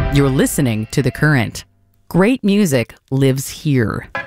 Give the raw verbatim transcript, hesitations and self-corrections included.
You're listening to The Current. Great music lives here.